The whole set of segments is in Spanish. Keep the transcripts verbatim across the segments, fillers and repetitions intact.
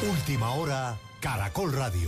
Última hora, Caracol Radio.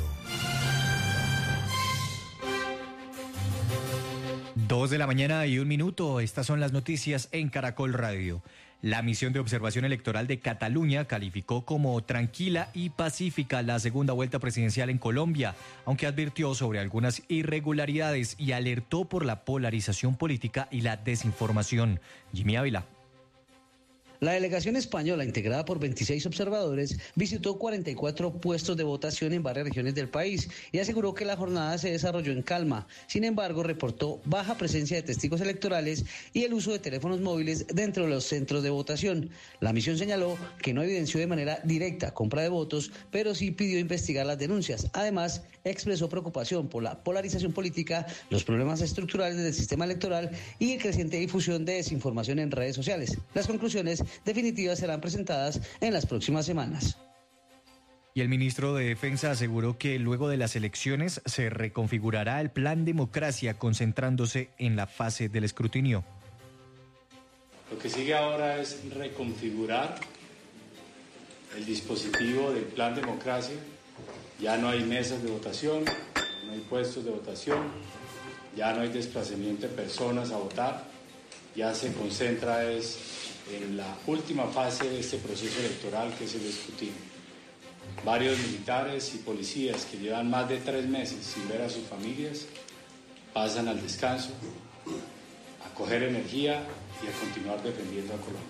Dos de la mañana y un minuto. Estas son las noticias en Caracol Radio. La misión de observación electoral de Cataluña calificó como tranquila y pacífica la segunda vuelta presidencial en Colombia, aunque advirtió sobre algunas irregularidades y alertó por la polarización política y la desinformación. Jimmy Ávila. La delegación española, integrada por veintiséis observadores, visitó cuarenta y cuatro puestos de votación en varias regiones del país y aseguró que la jornada se desarrolló en calma. Sin embargo, reportó baja presencia de testigos electorales y el uso de teléfonos móviles dentro de los centros de votación. La misión señaló que no evidenció de manera directa compra de votos, pero sí pidió investigar las denuncias. Además, expresó preocupación por la polarización política, los problemas estructurales del sistema electoral y el creciente difusión de desinformación en redes sociales. Las conclusiones definitivas serán presentadas en las próximas semanas. Y el ministro de Defensa aseguró que luego de las elecciones se reconfigurará el plan democracia concentrándose en la fase del escrutinio. Lo que sigue ahora es reconfigurar el dispositivo del plan democracia. Ya no hay mesas de votación, no hay puestos de votación, ya no hay desplazamiento de personas a votar, ya se concentra es en la última fase de este proceso electoral, que es el escrutinio. Varios militares y policías que llevan más de tres meses sin ver a sus familias pasan al descanso, a coger energía y a continuar defendiendo a Colombia.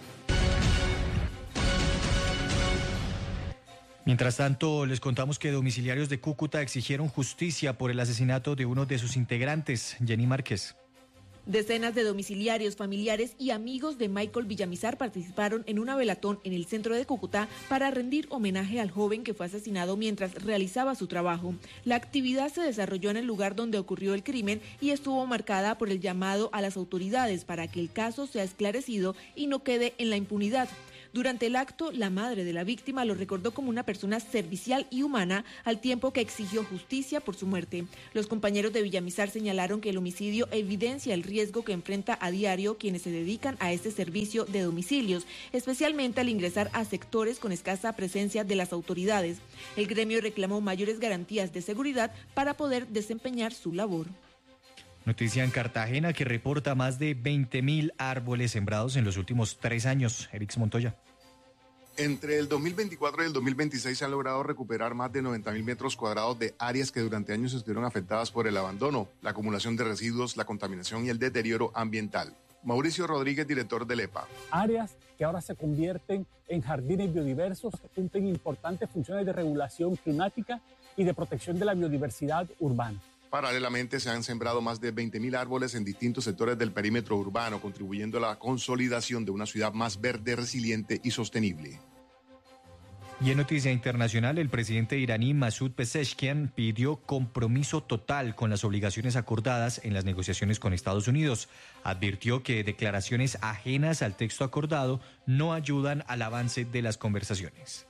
Mientras tanto, les contamos que domiciliarios de Cúcuta exigieron justicia por el asesinato de uno de sus integrantes, Jenny Márquez. Decenas de domiciliarios, familiares y amigos de Michael Villamizar participaron en una velatón en el centro de Cúcuta para rendir homenaje al joven que fue asesinado mientras realizaba su trabajo. La actividad se desarrolló en el lugar donde ocurrió el crimen y estuvo marcada por el llamado a las autoridades para que el caso sea esclarecido y no quede en la impunidad. Durante el acto, la madre de la víctima lo recordó como una persona servicial y humana, al tiempo que exigió justicia por su muerte. Los compañeros de Villamizar señalaron que el homicidio evidencia el riesgo que enfrenta a diario quienes se dedican a este servicio de domicilios, especialmente al ingresar a sectores con escasa presencia de las autoridades. El gremio reclamó mayores garantías de seguridad para poder desempeñar su labor. Noticia en Cartagena que reporta más de veinte mil árboles sembrados en los últimos tres años. Erix Montoya. Entre el dos mil veinticuatro y el dos mil veintiséis se han logrado recuperar más de noventa mil metros cuadrados de áreas que durante años estuvieron afectadas por el abandono, la acumulación de residuos, la contaminación y el deterioro ambiental. Mauricio Rodríguez, director del E P A. Áreas que ahora se convierten en jardines biodiversos que cumplen importantes funciones de regulación climática y de protección de la biodiversidad urbana. Paralelamente, se han sembrado más de veinte mil árboles en distintos sectores del perímetro urbano, contribuyendo a la consolidación de una ciudad más verde, resiliente y sostenible. Y en noticia internacional, el presidente iraní Masoud Pezeshkian pidió compromiso total con las obligaciones acordadas en las negociaciones con Estados Unidos. Advirtió que declaraciones ajenas al texto acordado no ayudan al avance de las conversaciones.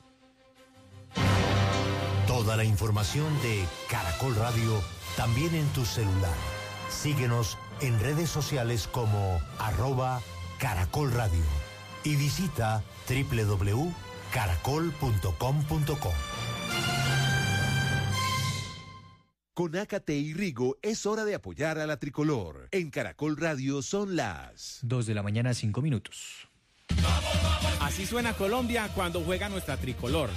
Toda la información de Caracol Radio también en tu celular. Síguenos en redes sociales como arroba Caracol Radio y visita doble u doble u doble u punto caracol punto com punto co. Con Ácate y Rigo es hora de apoyar a la tricolor. En Caracol Radio son las dos de la mañana, cinco minutos. Así suena Colombia cuando juega nuestra tricolor.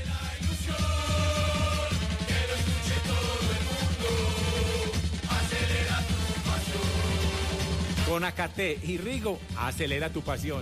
Con Ácate y Rigo, acelera tu pasión.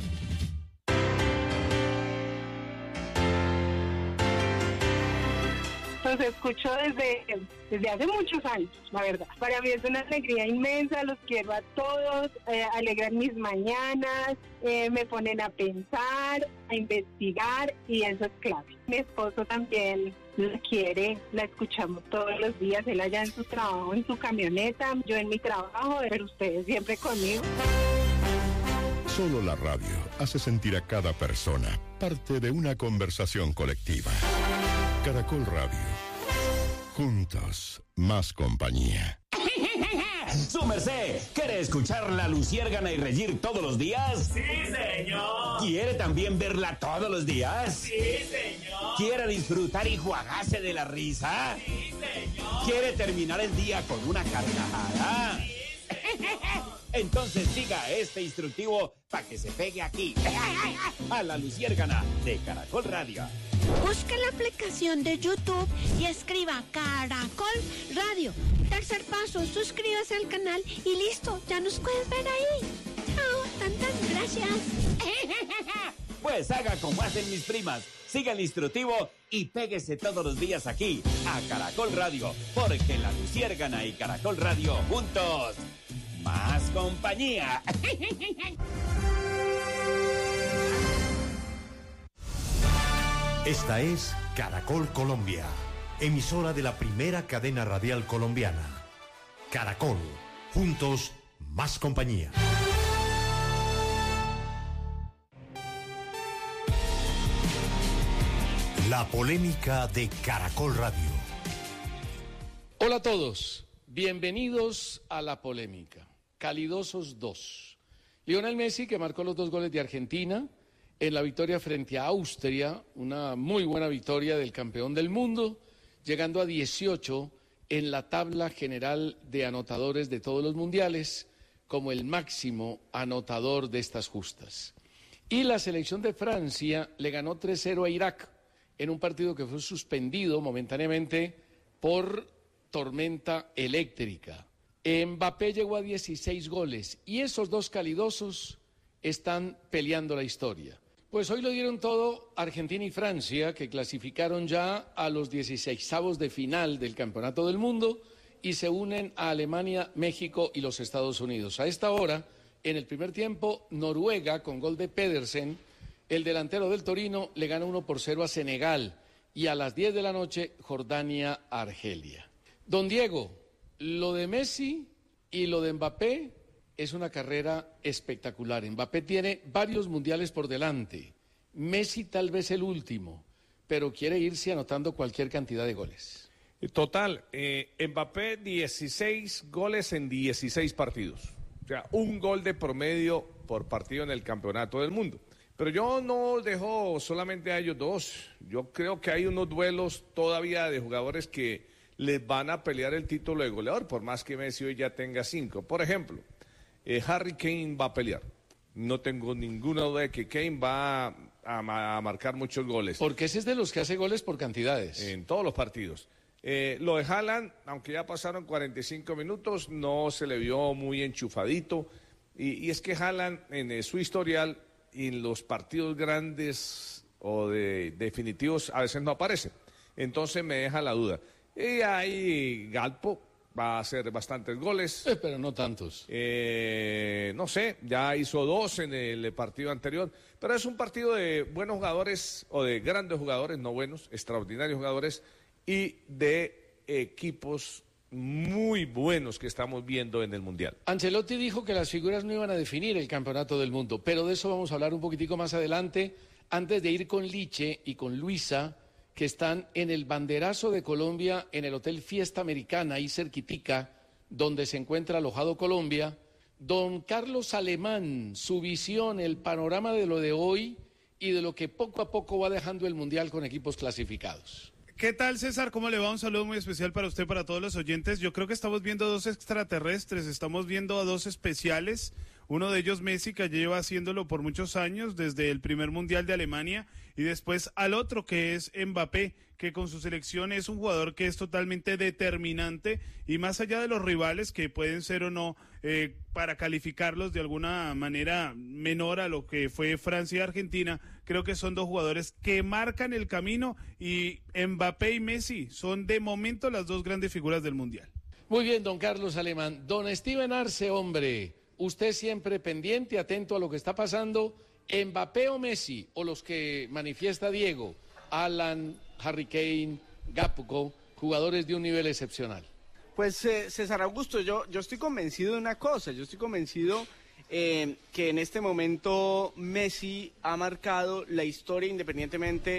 Los escucho desde, desde hace muchos años, la verdad. Para mí es una alegría inmensa, los quiero a todos, eh, alegran mis mañanas, eh, me ponen a pensar, a investigar y eso es clave. Mi esposo también la quiere, la escuchamos todos los días, él allá en su trabajo, en su camioneta, yo en mi trabajo, pero ustedes siempre conmigo. Solo la radio hace sentir a cada persona parte de una conversación colectiva. Caracol Radio. Juntos, más compañía. ¡Su merced! ¿Quiere escuchar la luciérgana y reír todos los días? ¡Sí, señor! ¿Quiere también verla todos los días? ¡Sí, señor! ¿Quiere disfrutar y juagarse de la risa? ¡Sí, señor! ¿Quiere terminar el día con una carcajada? ¡Sí, señor! Entonces siga este instructivo para que se pegue aquí, a la luciérgana de Caracol Radio. Busque la aplicación de YouTube y escriba Caracol Radio. Tercer paso, suscríbase al canal y listo, ya nos puedes ver ahí. Chao, tantas gracias. Pues haga como hacen mis primas, siga el instructivo y péguese todos los días aquí, a Caracol Radio, porque la luciérgana y Caracol Radio juntos, más compañía. Esta es Caracol Colombia, emisora de la primera cadena radial colombiana. Caracol, juntos, más compañía. La polémica de Caracol Radio. Hola a todos, bienvenidos a La Polémica. Calidosos dos. Lionel Messi, que marcó los dos goles de Argentina en la victoria frente a Austria, una muy buena victoria del campeón del mundo, llegando a dieciocho en la tabla general de anotadores de todos los mundiales, como el máximo anotador de estas justas. Y la selección de Francia le ganó tres cero a Irak en un partido que fue suspendido momentáneamente por tormenta eléctrica. Mbappé llegó a dieciséis goles y esos dos calidosos están peleando la historia. Pues hoy lo dieron todo Argentina y Francia, que clasificaron ya a los dieciseisavos de final del Campeonato del Mundo y se unen a Alemania, México y los Estados Unidos. A esta hora, en el primer tiempo, Noruega, con gol de Pedersen, el delantero del Torino, le gana uno por cero a Senegal y a las diez de la noche, Jordania, Argelia. Don Diego, lo de Messi y lo de Mbappé es una carrera espectacular. Mbappé tiene varios mundiales por delante. Messi tal vez el último, pero quiere irse anotando cualquier cantidad de goles. Total, eh, Mbappé dieciséis goles en dieciséis partidos. O sea, un gol de promedio por partido en el Campeonato del Mundo. Pero yo no dejo solamente a ellos dos. Yo creo que hay unos duelos todavía de jugadores que les van a pelear el título de goleador, por más que Messi hoy ya tenga cinco. Por ejemplo, Eh, Harry Kane va a pelear. No tengo ninguna duda de que Kane va a, a, a marcar muchos goles. Porque ese es de los que hace goles por cantidades. En todos los partidos. Eh, lo de Haaland, aunque ya pasaron cuarenta y cinco minutos, no se le vio muy enchufadito. Y, y es que Haaland, en eh, su historial, y en los partidos grandes o de definitivos, a veces no aparece. Entonces me deja la duda. Y ahí Galpo va a hacer bastantes goles. Eh, pero no tantos. Eh, no sé, ya hizo dos en el partido anterior, pero es un partido de buenos jugadores, o de grandes jugadores, no buenos, extraordinarios jugadores, y de equipos muy buenos que estamos viendo en el Mundial. Ancelotti dijo que las figuras no iban a definir el Campeonato del Mundo, pero de eso vamos a hablar un poquitico más adelante, antes de ir con Liche y con Luisa, que están en el banderazo de Colombia, en el Hotel Fiesta Americana, ahí cerquitica, donde se encuentra alojado Colombia. Don Carlos Alemán, su visión, el panorama de lo de hoy y de lo que poco a poco va dejando el Mundial con equipos clasificados. ¿Qué tal, César? ¿Cómo le va? Un saludo muy especial para usted, para todos los oyentes. Yo creo que estamos viendo dos extraterrestres, estamos viendo a dos especiales. Uno de ellos, Messi, que lleva haciéndolo por muchos años, desde el primer Mundial de Alemania, y después al otro, que es Mbappé, que con su selección es un jugador que es totalmente determinante, y más allá de los rivales, que pueden ser o no, eh, para calificarlos de alguna manera menor a lo que fue Francia y Argentina, creo que son dos jugadores que marcan el camino, y Mbappé y Messi son de momento las dos grandes figuras del Mundial. Muy bien, don Carlos Alemán. Don Steven Arce, hombre, usted siempre pendiente, atento a lo que está pasando. ¿Mbappé o Messi? O los que manifiesta Diego, Alan, Harry Kane, Gapco, jugadores de un nivel excepcional. Pues eh, César Augusto, yo, yo estoy convencido de una cosa, yo estoy convencido eh, que en este momento Messi ha marcado la historia independientemente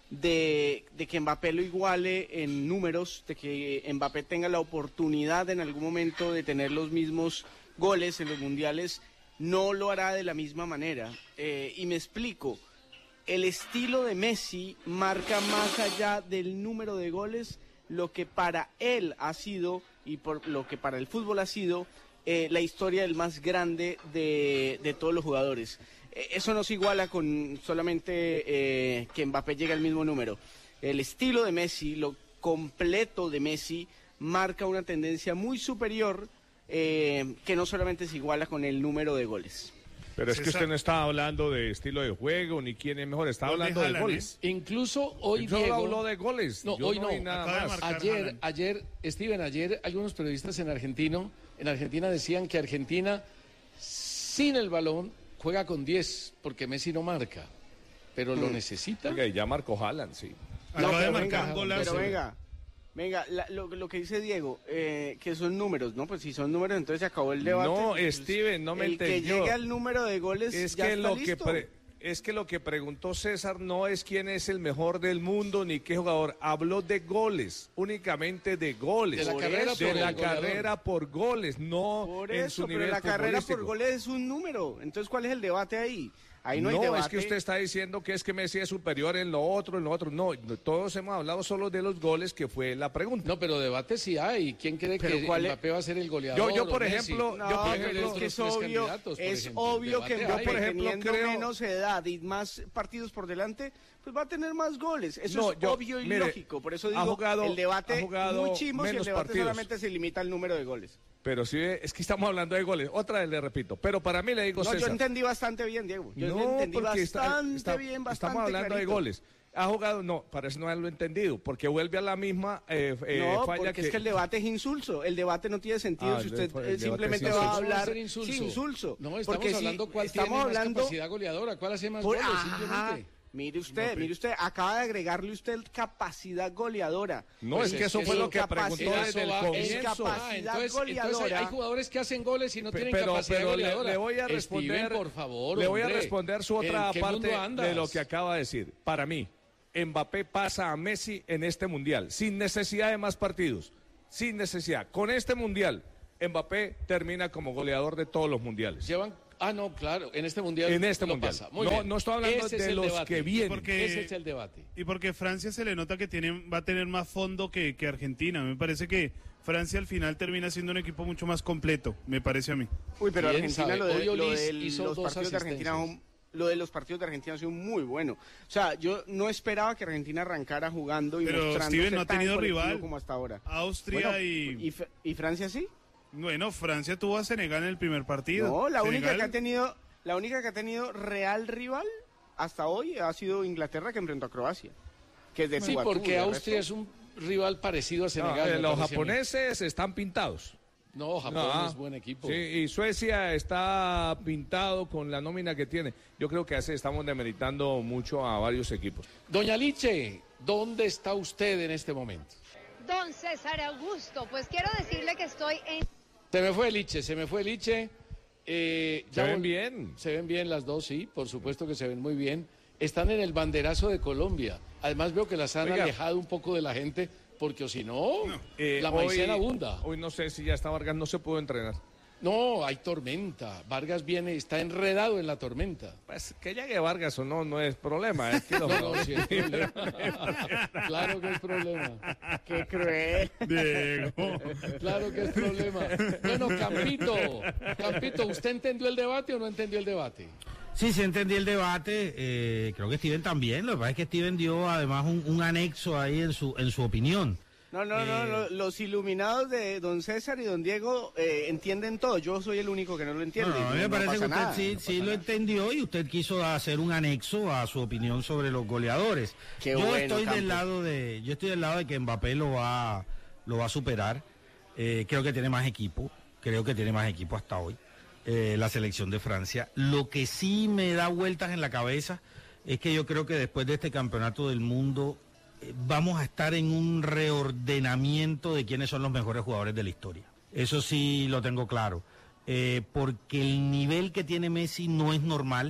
de, de que Mbappé lo iguale en números, de que Mbappé tenga la oportunidad en algún momento de tener los mismos goles en los mundiales, no lo hará de la misma manera. Eh, y me explico, el estilo de Messi marca más allá del número de goles lo que para él ha sido y por lo que para el fútbol ha sido eh, la historia del más grande de, de todos los jugadores. Eso no se iguala con solamente eh, que Mbappé llegue al mismo número. El estilo de Messi, lo completo de Messi, marca una tendencia muy superior eh, que no solamente se iguala con el número de goles. Pero es que usted no está hablando de estilo de juego, ni quién es mejor, está hablando de goles. Incluso hoy Yo Diego... habló de goles. No, Yo hoy no no. vi nada más. Ayer, ayer, Steven, ayer algunos periodistas en Argentino, en Argentina decían que Argentina, sin el balón, juega con diez, porque Messi no marca, pero lo Mm. necesita. Oiga, ya marcó Haaland, sí. No, pero venga, pero venga, venga, la- lo, lo que dice Diego, eh, que son números, ¿no? Pues si son números, entonces se acabó el debate. No, Pues, Steven, no me el entendió. que llegue al número de goles Es ya que está lo que listo. pre- es que lo que preguntó César no es quién es el mejor del mundo ni qué jugador. Habló de goles, únicamente de goles. De la Por carrera eso, por de el la goleador. carrera por goles, no Por en eso, su pero nivel la carrera por futbolístico. goles es un número. Entonces, ¿cuál es el debate ahí? Ahí no, hay No, debate. es que usted está diciendo que es que Messi es superior en lo otro, en lo otro. No, todos hemos hablado solo de los goles, que fue la pregunta. No, pero debate sí hay. ¿Quién cree Pero que ¿cuál es? Mbappé va a ser el goleador? Yo- yo, o por Messi? ejemplo, No, yo, por pero ejemplo, es que es los tres obvio, candidatos, por es ejemplo. obvio que Debate Mbappé, hay. teniendo creo- menos edad y más partidos por delante, pues va a tener más goles. Eso No, es yo- obvio y mire, lógico. Por eso ha digo, jugado- el debate ha jugado muy chimbo si el menos debate partidos. solamente se limita al número de goles. Pero sí, es que estamos hablando de goles. Otra vez le repito. Pero para mí le digo No, yo César. entendí bastante bien, Diego. Yo No, entendí porque está- bastante está- bien, bastante estamos hablando clarito. de goles. Ha jugado, no, parece no haberlo entendido, porque vuelve a la misma eh, eh, No, falla porque que... es que el debate es insulso. El debate no tiene sentido Ah, si el usted de- el eh, debate simplemente es va a insulso. hablar ¿Cómo va a ser insulso? sin insulso. No, estamos Porque si hablando cuál estamos tiene más hablando capacidad goleadora, cuál hace más Por- goles, ajá. simplemente. Mire usted, mire usted, acaba de agregarle usted capacidad goleadora. No, Pues es que eso fue lo que preguntó capacidad- desde el va- comienzo. es capacidad Ah, entonces, goleadora. entonces hay jugadores que hacen goles y no Pe- tienen pero, capacidad pero le, goleadora. le voy a responder, Steven, por favor, le voy a hombre. responder su otra ¿En qué parte mundo andas? de lo que acaba de decir. Para mí, Mbappé pasa a Messi en este mundial, sin necesidad de más partidos, sin necesidad. Con este mundial, Mbappé termina como goleador de todos los mundiales. Llevan, ah, no, claro, en este mundial En este lo mundial. pasa. Muy No- bien. no estoy hablando Ese es de el los debate. que vienen. Porque- Ese es el debate. Y porque Francia se le nota que tiene, va a tener más fondo que, que Argentina. Me parece que Francia al final termina siendo un equipo mucho más completo, me parece a mí. Uy, pero ¿Quién Argentina, sabe? lo de, Hoy lo Olis del- hizo los dos partidos de Argentina asistencias. son- lo de los partidos de Argentina ha sido muy bueno. O sea, yo no esperaba que Argentina arrancara jugando y Pero mostrándose Steven no ha tan tenido colectivo rival. como hasta ahora. Austria Bueno, y... y... F- ¿Y Francia sí? Bueno, Francia tuvo a Senegal en el primer partido. No, la única Senegal- que ha tenido, la única que ha tenido real rival hasta hoy ha sido Inglaterra, que enfrentó a Croacia. Que es de Sí, tú a tú, porque de Austria resto- es un rival parecido a No, Senegal. eh, me los parece a mí. japoneses están pintados. No, Japón No, es buen equipo. Sí, y Suecia está pintado con la nómina que tiene. Yo creo que así estamos demeritando mucho a varios equipos. Doña Liche, ¿dónde está usted en este momento? Don César Augusto, pues quiero decirle que estoy en... Se me fue Liche, se me fue Liche. Eh, Se ven vol- bien. Se ven bien las dos, sí, por supuesto que se ven muy bien. Están en el banderazo de Colombia. Además veo que las han Oiga. alejado un poco de la gente, porque o si no, Eh, la hoy- maicena abunda. Hoy no sé si ya está Vargas, no se pudo entrenar. No, hay tormenta. Vargas viene, está enredado en la tormenta. Pues que llegue Vargas o no, no es problema. Es que los No, no, sí es problema. Claro que es problema. Qué cruel. Diego. Claro que es problema. Bueno, Campito, Campito, ¿usted entendió el debate o no entendió el debate? Sí, sí entendí el debate, eh, creo que Steven también, lo que pasa es que Steven dio además un, un anexo ahí en su, en su opinión. No, no, no, Eh, lo- los iluminados de don César y don Diego eh, entienden todo. Yo soy el único que no lo entiende. No, no, a mí y me no parece pasa que usted nada, sí, no sí pasa lo nada. entendió y usted quiso hacer un anexo a su opinión sobre los goleadores. Qué yo bueno, estoy Campos. del lado de, yo estoy del lado de que Mbappé lo va, lo va a superar. Eh, creo que tiene más equipo, creo que tiene más equipo hasta hoy. eh, la selección de Francia. Lo que sí me da vueltas en la cabeza es que yo creo que después de este campeonato del mundo eh, vamos a estar en un reordenamiento de quiénes son los mejores jugadores de la historia. Eso sí lo tengo claro. Eh, porque el nivel que tiene Messi no es normal.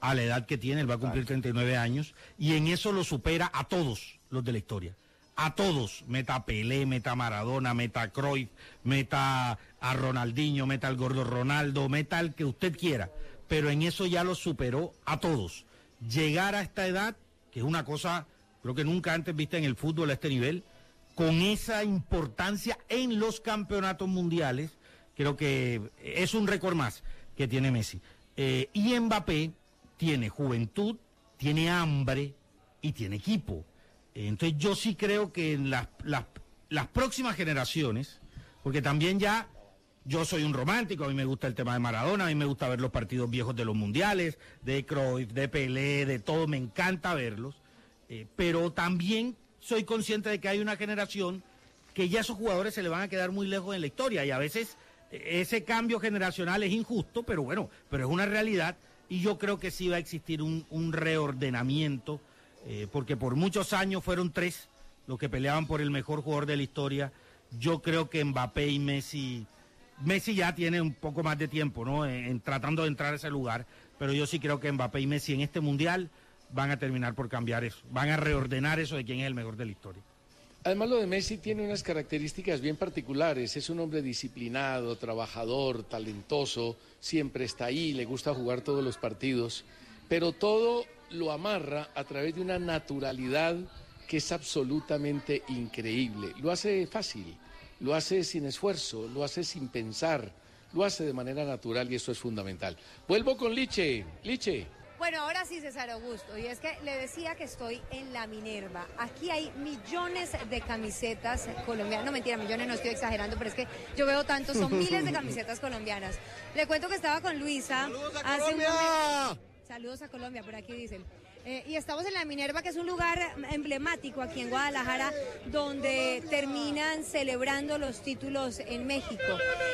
a la edad que tiene, él va a cumplir treinta y nueve años, y en eso lo supera a todos los de la historia. A todos, meta a Pelé, meta a Maradona, meta a Cruyff, meta a Ronaldinho, meta al gordo Ronaldo, meta al que usted quiera, pero en eso ya lo superó a todos. Llegar a esta edad, que es una cosa, creo que nunca antes vista en el fútbol a este nivel, con esa importancia en los campeonatos mundiales, creo que es un récord más que tiene Messi. Eh, y Mbappé tiene juventud, tiene hambre y tiene equipo. Entonces yo sí creo que en las, las, las próximas generaciones, porque también ya yo soy un romántico, a mí me gusta el tema de Maradona, a mí me gusta ver los partidos viejos de los mundiales, de Cruyff, de Pelé, de todo, me encanta verlos, eh, pero también soy consciente de que hay una generación que ya esos jugadores se le van a quedar muy lejos en la historia y a veces eh, ese cambio generacional es injusto, pero bueno, pero es una realidad y yo creo que sí va a existir un, un reordenamiento. Eh, porque por muchos años fueron tres los que peleaban por el mejor jugador de la historia. Yo creo que Mbappé y Messi, Messi ya tiene un poco más de tiempo, ¿no? En, en tratando de entrar a ese lugar, pero yo sí creo que Mbappé y Messi en este mundial van a terminar por cambiar eso, van a reordenar eso de quién es el mejor de la historia. Además, lo de Messi tiene unas características bien particulares. Es un hombre disciplinado, trabajador, talentoso, siempre está ahí, le gusta jugar todos los partidos, pero todo lo amarra a través de una naturalidad que es absolutamente increíble. Lo hace fácil, lo hace sin esfuerzo, lo hace sin pensar, lo hace de manera natural y eso es fundamental. Vuelvo con Liche. Liche. Bueno, ahora sí, César Augusto, y es que le decía que estoy en la Minerva. Aquí hay millones de camisetas colombianas. No, mentira, millones, no estoy exagerando, pero es que yo veo tanto, son miles de camisetas colombianas. Le cuento que estaba con Luisa. ¡Saludos a Colombia! Saludos a Colombia, por aquí dicen. Eh, y estamos en la Minerva, que es un lugar emblemático aquí en Guadalajara, donde terminan celebrando los títulos en México.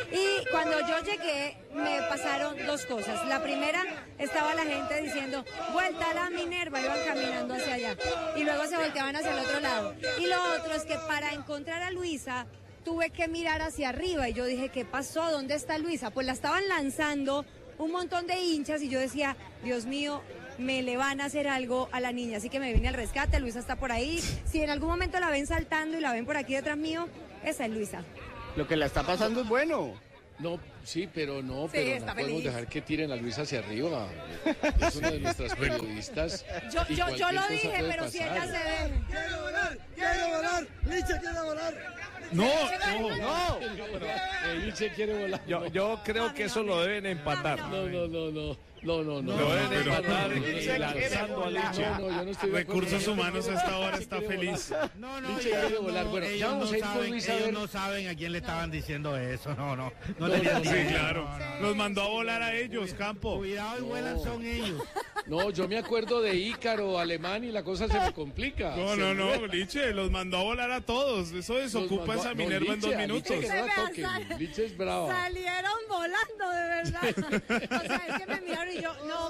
Y cuando yo llegué, me pasaron dos cosas. La primera, estaba la gente diciendo, vuelta a la Minerva, iban caminando hacia allá. Y luego se volteaban hacia el otro lado. Y lo otro es que para encontrar a Luisa, tuve que mirar hacia arriba. Y yo dije, ¿qué pasó? ¿Dónde está Luisa? Pues la estaban lanzando un montón de hinchas y yo decía, Dios mío, me le van a hacer algo a la niña, así que me vine al rescate. Luisa está por ahí, si en algún momento la ven saltando y la ven por aquí detrás mío, esa es Luisa. Lo que la está pasando es bueno. No, sí, pero no, Sí, pero está no podemos feliz. dejar que tiren a Luisa hacia arriba. Es una de nuestras periodistas. Yo, y yo, yo cualquier lo cosa dije, puede pero si pasar. ella se ve. ¡Quiere volar! ¡Quiere volar! ¡Licha quiere volar! No, no, no. El Liche quiere volar. Yo, yo creo que eso lo deben empatar. No, no, no, no. No, no, no. Lo deben no, empatar no, no, no, y no, lanzando al Liche. No, no, yo no estoy de acuerdo. Recursos Humanos a esta hora está feliz. No, no, Liche ellos quiere volar. no, Bueno, ya ellos vamos no a ir con saben, Luisa a ellos ver. no saben a quién le estaban diciendo eso, no, no. No, No, tenían no, Sí, idea. claro. No, no. Los mandó a volar a ellos, Campo. Cuidado y vuelan son ellos. No, yo me acuerdo de Ícaro, alemán, y la cosa se me complica. No, Se no, me- no, Liche, los mandó a volar a todos. Eso desocupa mandó- esa no, Minerva en dos Liche, a minutos. Liche que no la toquen. Liche es brava. Salieron volando, de verdad. O sea, es que me miraron y yo, no.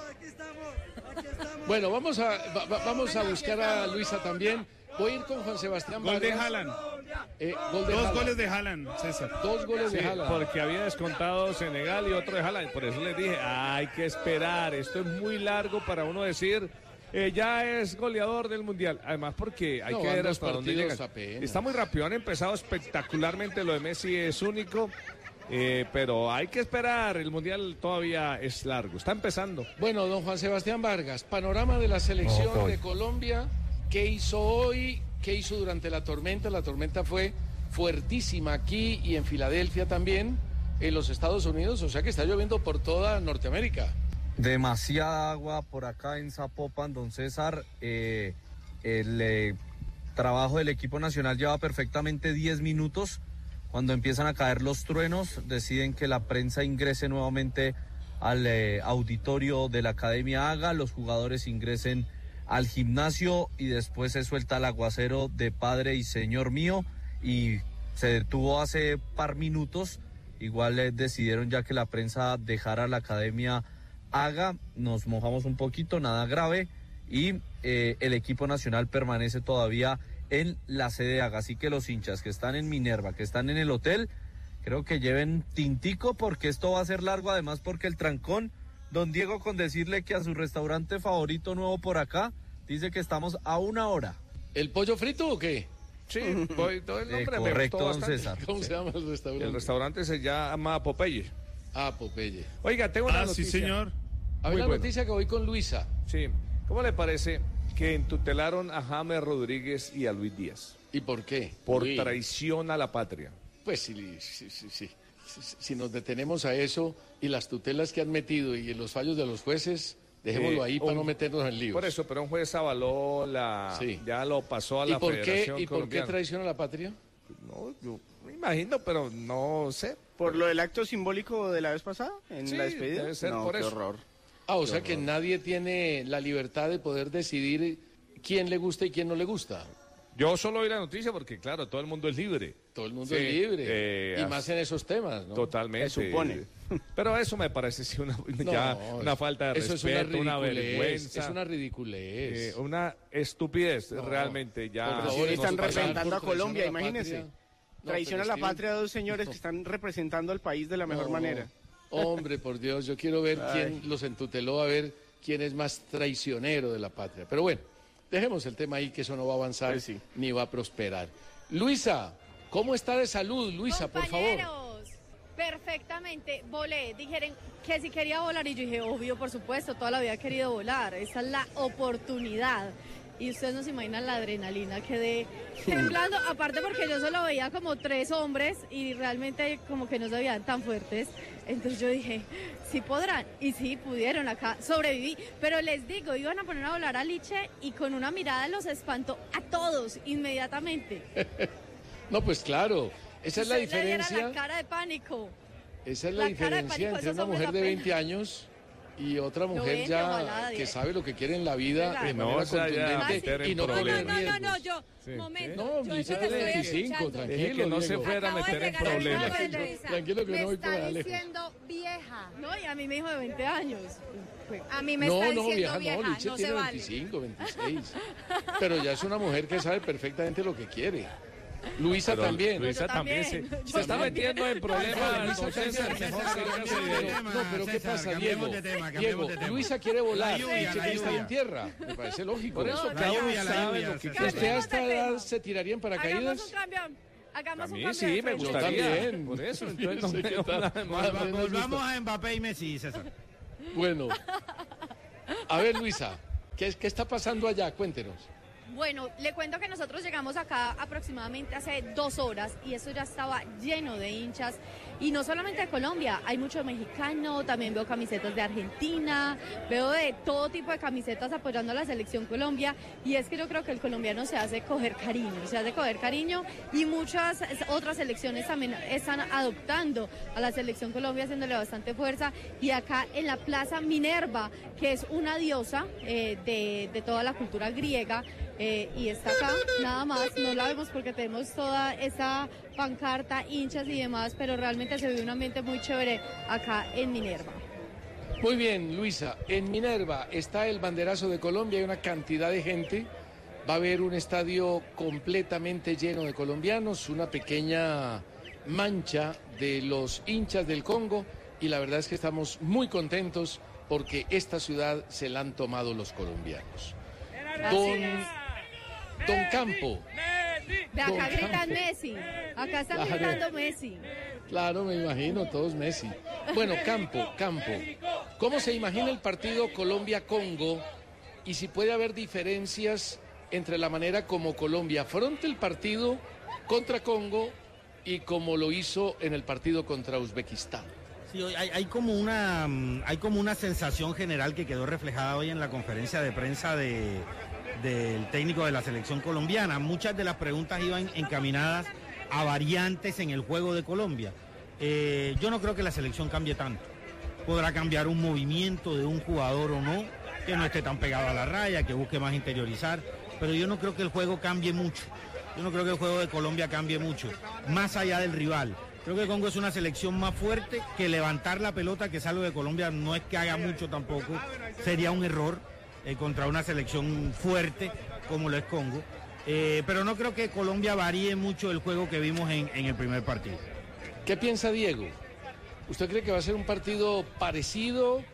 Bueno, vamos a, va- va- vamos a buscar a Luisa también. Voy a ir con Juan Sebastián Gol de Vargas. Haaland. Eh, gol de Dos Haaland. goles de Haaland, César. Dos goles Sí, de Haaland. porque había descontado Senegal y otro de Haaland. Por eso les dije, hay que esperar. Esto es muy largo para uno decir, eh, ya es goleador del Mundial. Además, porque hay No, que van ver dos hasta dónde partidos llegan. apenas. Está muy rápido, han empezado espectacularmente. Lo de Messi es único. Eh, pero hay que esperar, el Mundial todavía es largo, está empezando. Bueno, don Juan Sebastián Vargas, panorama de la selección Ojo. de Colombia. ¿Qué hizo hoy? ¿Qué hizo durante la tormenta? La tormenta fue fuertísima aquí y en Filadelfia también, en los Estados Unidos. O sea que está lloviendo por toda Norteamérica. Demasiada agua por acá en Zapopan, don César. Eh, el eh, trabajo del equipo nacional lleva perfectamente diez minutos. Cuando empiezan a caer los truenos, deciden que la prensa ingrese nuevamente al eh, auditorio de la Academia Haga, los jugadores ingresen al gimnasio y después se suelta el aguacero de Padre y Señor mío y se detuvo hace par minutos. Igual eh, decidieron ya que la prensa dejara la Academia Haga, nos mojamos un poquito, nada grave, y eh, el equipo nacional permanece todavía en la sede Haga, así que los hinchas que están en Minerva, que están en el hotel, creo que lleven tintico porque esto va a ser largo, además porque el trancón Don Diego, con decirle que a su restaurante favorito nuevo por acá, dice que estamos a una hora. ¿El pollo frito o qué? Sí, voy, todo el nombre Eh, me correcto, gustó don bastante. César. ¿Cómo se llama el restaurante? El restaurante se llama Popeye. Ah, Popeye. Oiga, tengo una Ah, noticia. sí, señor. A ver Muy la buena. noticia que voy con Luisa. Sí. ¿Cómo le parece que entutelaron a James Rodríguez y a Luis Díaz? ¿Y por qué? Por Uy. traición a la patria. Pues sí, sí, sí, sí. Si, si nos detenemos a eso y las tutelas que han metido y los fallos de los jueces, dejémoslo Eh, ahí para un- no meternos en líos. Por eso, pero un juez avaló la... Sí. Ya lo pasó a ¿Y la por qué, Federación ¿y por qué Colombiana. traición a la patria? No, yo me imagino, pero no sé. ¿Por lo del acto simbólico de la vez pasada? ¿En Sí, la despedida? debe ser no, por qué eso. horror. Ah, o Qué sea que horror. nadie tiene la libertad de poder decidir quién le gusta y quién no le gusta. Yo solo oí la noticia porque, claro, todo el mundo es libre. Todo el mundo Sí, es libre. eh, y as- más en esos temas, ¿no? Totalmente. Se supone. Pero eso me parece sí, una, No, ya una es- falta de eso es respeto, una, ridiculez, vergüenza. Es una ridiculez. eh, una estupidez, No, realmente. Ya por favor, Sí, nos están pasan representando a por traición Colombia, la imagínese. patria. No, Traición pero a la Steven, patria de dos señores que están representando al país de la mejor no, manera. Hombre, por Dios, yo quiero ver Ay. quién los entuteló, a ver quién es más traicionero de la patria. Pero bueno, dejemos el tema ahí, que eso no va a avanzar Pues sí. ni va a prosperar. Luisa, ¿cómo está de salud, Luisa, por favor? Compañeros, perfectamente, volé. Dijeron que si quería volar y yo dije, obvio, por supuesto, toda la vida he querido volar. Esa es la oportunidad. Y ustedes no se imaginan la adrenalina que de temblando, aparte porque yo solo veía como tres hombres y realmente como que no se veían tan fuertes. Entonces yo dije, sí podrán. Y sí pudieron acá, sobreviví. Pero les digo, iban a poner a volar a Liche y con una mirada los espantó a todos inmediatamente. No, pues claro, esa es la Ustedes le vieran diferencia. la cara de pánico. Esa es la, La cara de diferencia pánico, entre esos una hombres mujer de apenas. veinte años y otra mujer veinte, ya ojalá, que diez. sabe lo que quiere en la vida Claro. de No manera se vaya a contundente meter en y no No, no, correr no, no, riesgos. no, yo, Sí. momento. No, yo Luisa eso te tiene estoy veinticinco, escuchando. tranquilo. Dije que no se Diego. fuera a Acabo de meter en llegar al problemas. trabajo. Luisa, Tranquilo que me no voy por está allá lejos. diciendo vieja. No, y a mí me dijo de veinte años. Fue- A mí me No, está no, diciendo vieja, vieja, no, Liche no se tiene vale. veinticinco, veintiséis. Pero ya es una mujer que sabe perfectamente lo que quiere. Luisa Pero también. Luisa Yo también, también. se, Yo se está también. metiendo en problemas. Luisa don César, también. mejor Pero- sálgase pero- de- No, pero ¿qué César, pasa, cambiemos Diego? de tema, cambiemos Diego, de tema. Luisa quiere volar. La lluvia, Liche la quiere estar lluvia. en tierra. Me parece lógico. Por eso, No, cada la uno lluvia, la sabe lluvia, lo que César. quiere. ¿Usted a esta Cambiemos de edad tema. se tiraría en Hagamos paracaídas? un cambio. Hagamos A un mí cambio sí, de me frente. Yo gustaría. también. Por eso, Yo entonces no sé qué veo tal. nada de malo. Más o menos Volvamos gusta. a Mbappé y Messi, César. Bueno. A ver, Luisa, ¿qué, ¿qué está pasando allá? Cuéntenos. Bueno, le cuento que nosotros llegamos acá aproximadamente hace dos horas y eso ya estaba lleno de hinchas. Y no solamente de Colombia, hay mucho mexicano, también veo camisetas de Argentina, veo de todo tipo de camisetas apoyando a la selección Colombia. Y es que yo creo que el colombiano se hace coger cariño, se hace coger cariño y muchas otras selecciones también están adoptando a la selección Colombia, haciéndole bastante fuerza. Y acá en la Plaza Minerva, que es una diosa eh, de, de toda la cultura griega, Eh, y está acá, nada más, no la vemos porque tenemos toda esa pancarta, hinchas y demás, pero realmente se vive un ambiente muy chévere acá en Minerva. Muy bien, Luisa. En Minerva está el banderazo de Colombia, hay una cantidad de gente. Va a haber un estadio completamente lleno de colombianos, una pequeña mancha de los hinchas del Congo y la verdad es que estamos muy contentos porque esta ciudad se la han tomado los colombianos. Don, Don Campo. De acá Don gritan Campo. Messi, acá están Claro. gritando Messi. Claro, me imagino, todos Messi. Bueno, Campo, Campo. ¿Cómo se imagina el partido Colombia-Congo? Y si puede haber diferencias entre la manera como Colombia afronta el partido contra Congo y como lo hizo en el partido contra Uzbekistán. Sí, hay, hay como una mm, hay como una sensación general que quedó reflejada hoy en la conferencia de prensa de, del técnico de la selección colombiana. Muchas de las preguntas iban encaminadas a variantes en el juego de Colombia. Eh, yo no creo que la selección cambie tanto. Podrá cambiar un movimiento de un jugador o no, que no esté tan pegado a la raya, que busque más interiorizar, pero yo no creo que el juego cambie mucho. Yo no creo que el juego de Colombia cambie mucho, más allá del rival. Creo que Congo es una selección más fuerte que levantar la pelota, que es algo de Colombia no es que haga mucho tampoco. Sería un error eh, contra una selección fuerte como lo es Congo. Eh, pero no creo que Colombia varíe mucho el juego que vimos en, en el primer partido. ¿Qué piensa Diego? ¿Usted cree que va a ser un partido parecido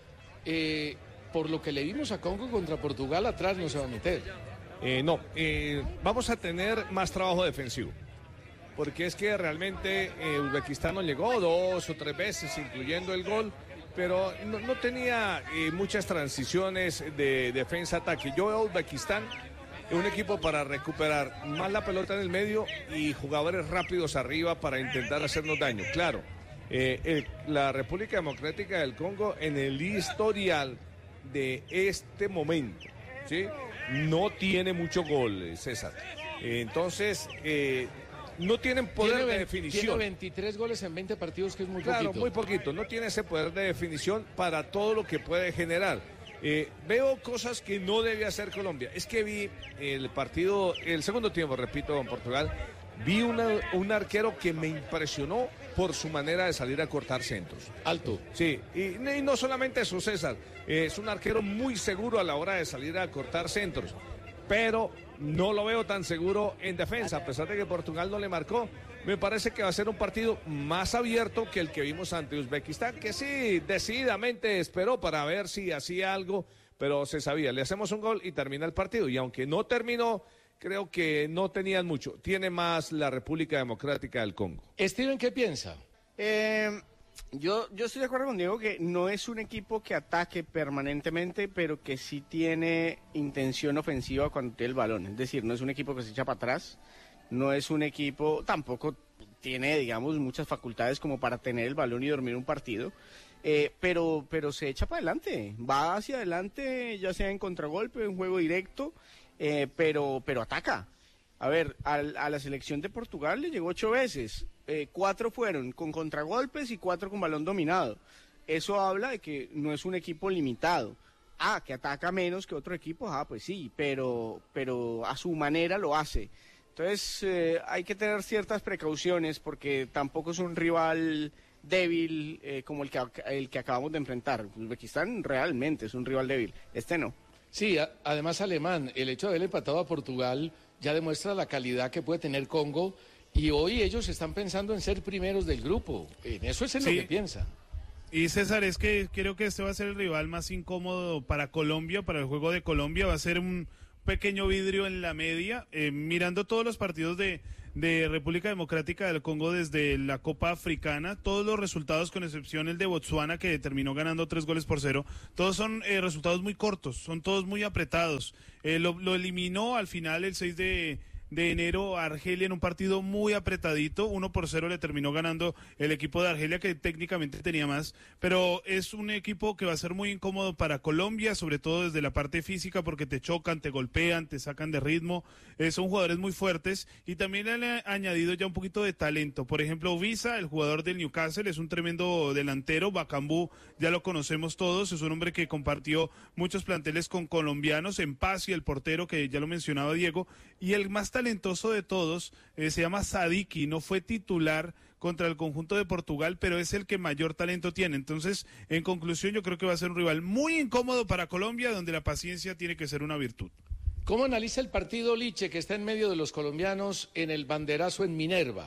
eh, por lo que le vimos a Congo contra Portugal, atrás no se va a meter. Eh, no, eh, vamos a tener más trabajo defensivo. Porque es que realmente eh, Uzbekistán nos llegó dos o tres veces, incluyendo el gol, pero no, no tenía eh, muchas transiciones de defensa-ataque. Yo veo a Uzbekistán un equipo para recuperar más la pelota en el medio y jugadores rápidos arriba para intentar hacernos daño. Claro, eh, el, la República Democrática del Congo en el historial de este momento, ¿sí?, no tiene mucho gol, César. Eh, entonces... Eh, no tienen poder tiene, de definición. Tiene veintitrés goles en veinte partidos, que es muy claro, poquito. muy poquito. No tiene ese poder de definición para todo lo que puede generar. Eh, veo cosas que no debe hacer Colombia. Es que vi el partido, el segundo tiempo, repito, en Portugal, vi una, un arquero que me impresionó por su manera de salir a cortar centros. Alto. Sí, y, y no solamente eso, César. Eh, es un arquero muy seguro a la hora de salir a cortar centros. Pero no lo veo tan seguro en defensa, a pesar de que Portugal no le marcó. Me parece que va a ser un partido más abierto que el que vimos ante Uzbekistán, que sí, decididamente esperó para ver si hacía algo, pero se sabía, le hacemos un gol y termina el partido. Y aunque no terminó, creo que no tenían mucho. Tiene más la República Democrática del Congo. Steven, ¿qué piensa? Eh... Yo, yo estoy de acuerdo con Diego que no es un equipo que ataque permanentemente, pero que sí tiene intención ofensiva cuando tiene el balón. Es decir, no es un equipo que se echa para atrás, no es un equipo, tampoco tiene, digamos, muchas facultades como para tener el balón y dormir un partido, eh, pero, pero se echa para adelante, va hacia adelante, ya sea en contragolpe, en juego directo, eh, pero, pero ataca. A ver, a, a la selección de Portugal le llegó ocho veces, eh, cuatro fueron con contragolpes y cuatro con balón dominado. Eso habla de que no es un equipo limitado. Ah, que ataca menos que otro equipo, ah, pues sí, pero, pero a su manera lo hace. Entonces eh, hay que tener ciertas precauciones porque tampoco es un rival débil eh, como el que, el que acabamos de enfrentar. Uzbekistán realmente es un rival débil, este no. Sí, a, además Alemán, el hecho de haber empatado a Portugal ya demuestra la calidad que puede tener Congo y hoy ellos están pensando en ser primeros del grupo. En eso es en sí. lo que piensan. Y César, es que creo que este va a ser el rival más incómodo para Colombia, para el juego de Colombia. Va a ser un pequeño vidrio en la media. Eh, mirando todos los partidos de, de República Democrática del Congo desde la Copa Africana, todos los resultados, con excepción el de Botsuana, que terminó ganando tres goles por cero, todos son eh, resultados muy cortos, son todos muy apretados. Eh, lo, lo eliminó al final el seis de enero a Argelia en un partido muy apretadito, uno por cero le terminó ganando el equipo de Argelia, que técnicamente tenía más, pero es un equipo que va a ser muy incómodo para Colombia, sobre todo desde la parte física, porque te chocan, te golpean, te sacan de ritmo, eh, son jugadores muy fuertes, y también le han añadido ya un poquito de talento. Por ejemplo, Visa, el jugador del Newcastle, es un tremendo delantero. Bakambu ya lo conocemos todos, es un hombre que compartió muchos planteles con colombianos, en Paz, y el portero, que ya lo mencionaba Diego, y el más talentoso de todos eh, se llama Sadiki, no fue titular contra el conjunto de Portugal, pero es el que mayor talento tiene. Entonces, en conclusión, yo creo que va a ser un rival muy incómodo para Colombia, donde la paciencia tiene que ser una virtud. ¿Cómo analiza el partido Liche, que está en medio de los colombianos en el banderazo en Minerva?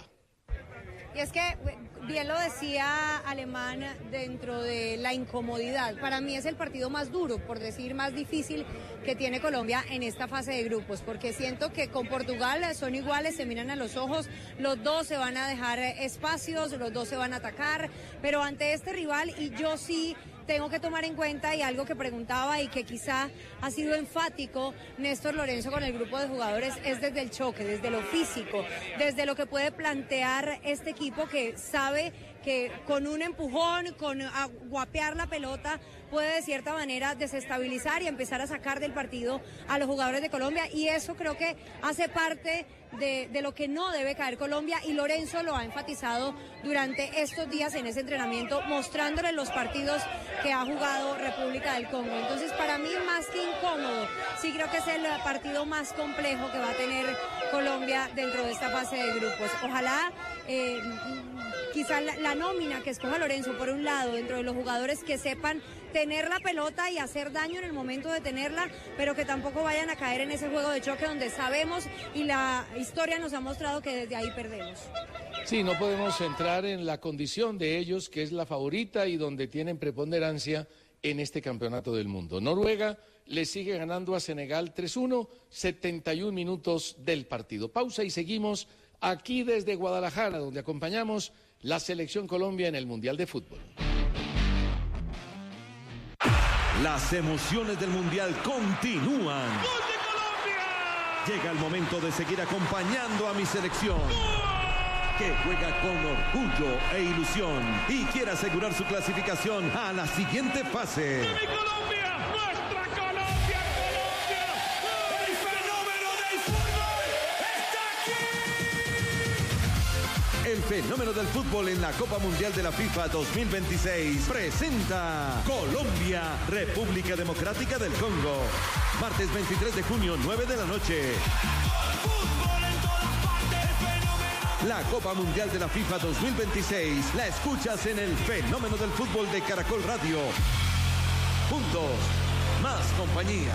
Y es que, bien lo decía Alemán, dentro de la incomodidad, para mí es el partido más duro, por decir más difícil, que tiene Colombia en esta fase de grupos, porque siento que con Portugal son iguales, se miran a los ojos, los dos se van a dejar espacios, los dos se van a atacar, pero ante este rival, y yo sí tengo que tomar en cuenta, y algo que preguntaba y que quizá ha sido enfático Néstor Lorenzo con el grupo de jugadores, es desde el choque, desde lo físico, desde lo que puede plantear este equipo, que sabe que con un empujón, con guapear la pelota, puede de cierta manera desestabilizar y empezar a sacar del partido a los jugadores de Colombia, y eso creo que hace parte de, de lo que no debe caer Colombia, y Lorenzo lo ha enfatizado durante estos días en ese entrenamiento, mostrándole los partidos que ha jugado República del Congo. Entonces, para mí, más que incómodo, sí creo que es el partido más complejo que va a tener Colombia dentro de esta fase de grupos. Ojalá eh, quizá la, la nómina que escoja Lorenzo, por un lado, dentro de los jugadores que sepan tener la pelota y hacer daño en el momento de tenerla, pero que tampoco vayan a caer en ese juego de choque donde sabemos, y la historia nos ha mostrado, que desde ahí perdemos. Sí, no podemos entrar en la condición de ellos, que es la favorita y donde tienen preponderancia en este campeonato del mundo. Noruega le sigue ganando a Senegal tres uno, setenta y un minutos del partido. Pausa y seguimos aquí desde Guadalajara, donde acompañamos la Selección Colombia en el Mundial de Fútbol. Las emociones del Mundial continúan. ¡Gol de Colombia! Llega el momento de seguir acompañando a mi selección, que juega con orgullo e ilusión y quiere asegurar su clasificación a la siguiente fase. ¡De mi Colombia! ¡Nuestra Colombia! ¡Colombia! ¡El fenómeno del fútbol está aquí! El fenómeno del fútbol en la Copa Mundial de la FIFA dos mil veintiséis presenta Colombia, República Democrática del Congo. Martes veintitrés de junio, nueve de la noche. La Copa Mundial de la FIFA dos mil veintiséis la escuchas en el fenómeno del fútbol de Caracol Radio. Juntos, más compañía.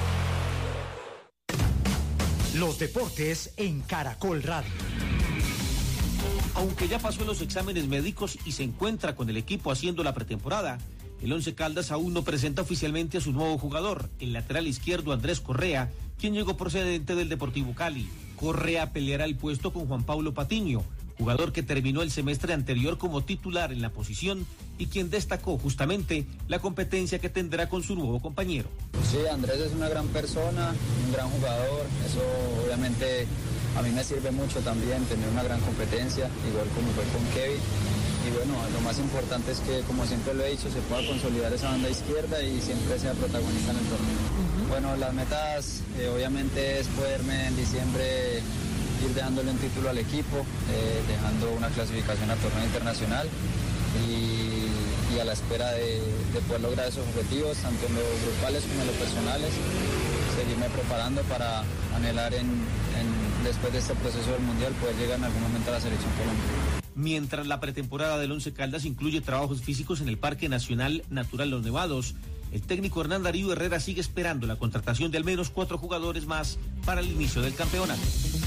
Los deportes en Caracol Radio. Aunque ya pasó los exámenes médicos y se encuentra con el equipo haciendo la pretemporada, el Once Caldas aún no presenta oficialmente a su nuevo jugador, el lateral izquierdo Andrés Correa, quien llegó procedente del Deportivo Cali. Correa peleará el puesto con Juan Pablo Patiño, jugador que terminó el semestre anterior como titular en la posición y quien destacó justamente la competencia que tendrá con su nuevo compañero. Sí, Andrés es una gran persona, un gran jugador, eso obviamente a mí me sirve mucho también tener una gran competencia, igual como fue con Kevin. Y bueno, lo más importante es que, como siempre lo he dicho, se pueda consolidar esa banda izquierda y siempre sea protagonista en el torneo. Uh-huh. Bueno, las metas eh, obviamente es poderme en diciembre ir dejándole un título al equipo, eh, dejando una clasificación al torneo internacional y, y a la espera de, de poder lograr esos objetivos, tanto en los grupales como en los personales, seguirme preparando para anhelar en, en, después de este proceso del Mundial poder llegar en algún momento a la Selección Colombia. Mientras la pretemporada del Once Caldas incluye trabajos físicos en el Parque Nacional Natural Los Nevados, el técnico Hernán Darío Herrera sigue esperando la contratación de al menos cuatro jugadores más para el inicio del campeonato.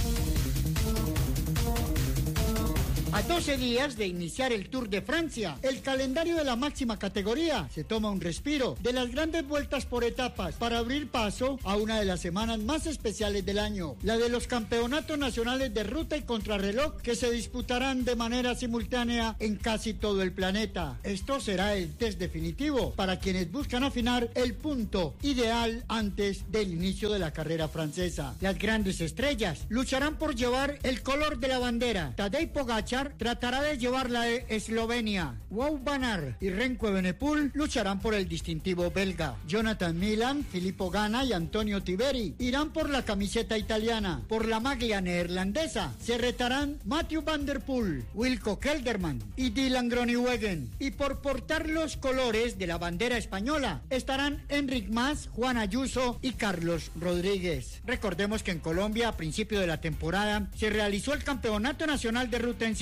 A doce días de iniciar el Tour de Francia, el calendario de la máxima categoría se toma un respiro de las grandes vueltas por etapas para abrir paso a una de las semanas más especiales del año, la de los campeonatos nacionales de ruta y contrarreloj que se disputarán de manera simultánea en casi todo el planeta. Esto será el test definitivo para quienes buscan afinar el punto ideal antes del inicio de la carrera francesa. Las grandes estrellas lucharán por llevar el color de la bandera. Tadej Pogačar tratará de llevar la de Eslovenia. Wout van Aert y Remco Evenepoel lucharán por el distintivo belga. Jonathan Milan, Filippo Ganna y Antonio Tiberi irán por la camiseta italiana. Por la maglia neerlandesa se retarán Mathieu van der Poel, Wilco Kelderman y Dylan Groenewegen. Y por portar los colores de la bandera española estarán Enric Mas, Juan Ayuso y Carlos Rodríguez. Recordemos que en Colombia a principio de la temporada se realizó el Campeonato Nacional de Ruta en